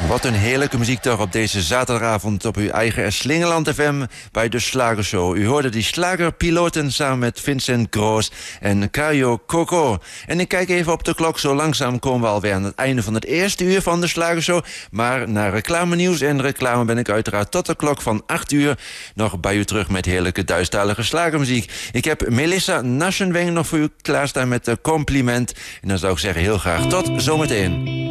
Wat een heerlijke muziek toch op deze zaterdagavond op uw eigen Slingeland FM bij de Slagershow. U hoorde die slagerpiloten samen met Vincent Groos en Caio Coco. En ik kijk even op de klok, zo langzaam komen we alweer aan het einde van het eerste uur van de Slagershow. Maar na reclamenieuws en reclame ben ik uiteraard tot de klok van 8 uur nog bij u terug met heerlijke Duitsstalige slagermuziek. Ik heb Melissa Naschenweng nog voor u klaarstaan met de compliment. En dan zou ik zeggen heel graag tot zometeen.